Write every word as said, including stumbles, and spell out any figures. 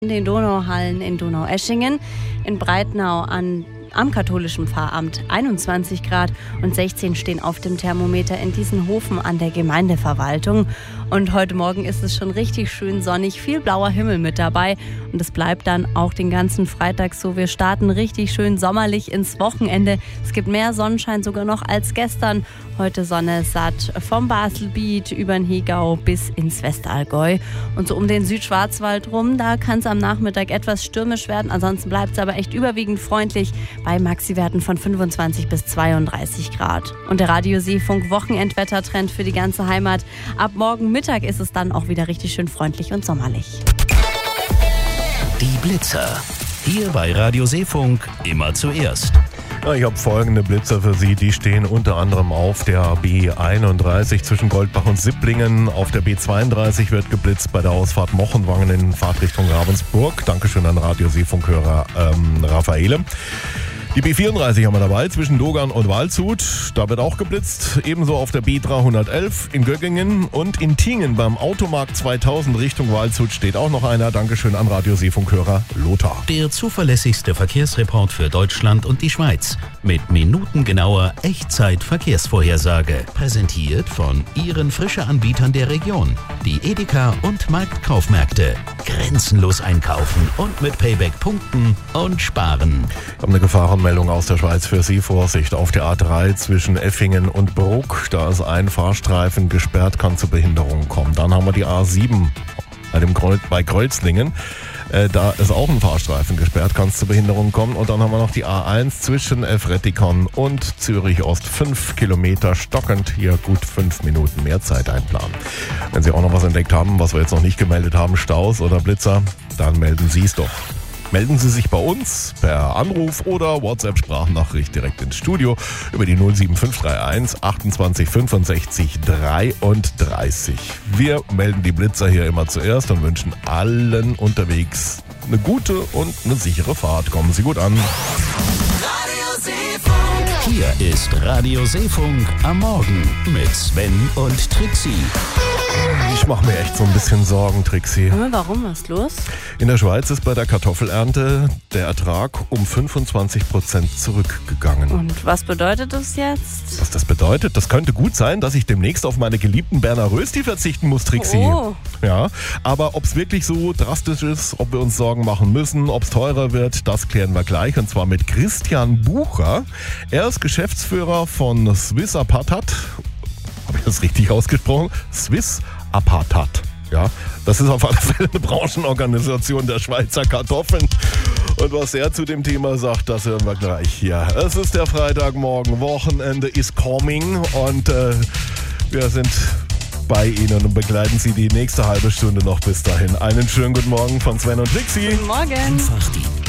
In den Donauhallen in Donaueschingen, in Breitnau an, am katholischen Pfarramt einundzwanzig Grad und sechzehn stehen auf dem Thermometer in Diessenhofen an der Gemeindeverwaltung. Und heute Morgen ist es schon richtig schön sonnig, viel blauer Himmel mit dabei. Und es bleibt dann auch den ganzen Freitag so. Wir starten richtig schön sommerlich ins Wochenende. Es gibt mehr Sonnenschein sogar noch als gestern. Heute Sonne satt vom Baselbiet über den Hegau bis ins Westallgäu. Und so um den Südschwarzwald rum, da kann es am Nachmittag etwas stürmisch werden. Ansonsten bleibt es aber echt überwiegend freundlich bei Maxiwerten von fünfundzwanzig bis zweiunddreißig Grad. Und der Radio Seefunk Wochenendwettertrend für die ganze Heimat. Ab morgen Mittag ist es dann auch wieder richtig schön freundlich und sommerlich. Die Blitzer. Hier bei Radio Seefunk immer zuerst. Ja, ich habe folgende Blitzer für Sie. Die stehen unter anderem auf der B einunddreißig zwischen Goldbach und Sipplingen. Auf der B zweiunddreißig wird geblitzt bei der Ausfahrt Mochenwangen in Fahrtrichtung Ravensburg. Dankeschön an Radio Seefunkhörer ähm, Raffaele. Die B vierunddreißig haben wir dabei, zwischen Dogern und Waldshut. Da wird auch geblitzt. Ebenso auf der B dreihundertelf in Göggingen und in Tingen beim Automarkt zweitausend Richtung Waldshut steht auch noch einer. Dankeschön an Radio Seefunkhörer Lothar. Der zuverlässigste Verkehrsreport für Deutschland und die Schweiz. Mit minutengenauer Echtzeit-Verkehrsvorhersage. Präsentiert von Ihren Frische-Anbietern der Region. Die Edeka und Marktkaufmärkte. Grenzenlos einkaufen und mit Payback punkten und sparen. Ich habe eine Gefahrenmeldung aus der Schweiz für Sie. Vorsicht auf der A drei zwischen Effingen und Bruck. Da ist ein Fahrstreifen gesperrt, kann zu Behinderungen kommen. Dann haben wir die A sieben bei, dem Kreuz, bei Kreuzlingen. Äh, da ist auch ein Fahrstreifen gesperrt, kann es zu Behinderungen kommen. Und dann haben wir noch die A eins zwischen Efretikon und Zürich Ost. Fünf Kilometer stockend. Hier gut fünf Minuten mehr Zeit einplanen. Wenn Sie auch noch was entdeckt haben, was wir jetzt noch nicht gemeldet haben, Staus oder Blitzer, dann melden Sie es doch. Melden Sie sich bei uns per Anruf oder WhatsApp-Sprachnachricht direkt ins Studio über die null sieben fünf drei eins achtundzwanzig fünfundsechzig dreiunddreißig. Wir melden die Blitzer hier immer zuerst und wünschen allen unterwegs eine gute und eine sichere Fahrt. Kommen Sie gut an. Radio Seefunk. Hier ist Radio Seefunk am Morgen mit Sven und Trixie. Ich mache mir echt so ein bisschen Sorgen, Trixie. Warum? Was ist los? In der Schweiz ist bei der Kartoffelernte der Ertrag um fünfundzwanzig Prozent zurückgegangen. Und was bedeutet das jetzt? Was das bedeutet? Das könnte gut sein, dass ich demnächst auf meine geliebten Berner Rösti verzichten muss, Trixie. Oh. Ja, aber ob es wirklich so drastisch ist, ob wir uns Sorgen machen müssen, ob es teurer wird, das klären wir gleich. Und zwar mit Christian Bucher. Er ist Geschäftsführer von Swiss Apartat. Habe ich das richtig ausgesprochen? Swiss Apartat. Ja, das ist auf alle Fälle eine Branchenorganisation der Schweizer Kartoffeln. Und was er zu dem Thema sagt, das hören wir gleich hier. Es ist der Freitagmorgen, Wochenende is coming und äh, wir sind bei Ihnen und begleiten Sie die nächste halbe Stunde noch bis dahin. Einen schönen guten Morgen von Sven und Trixie. Guten Morgen. Einfach die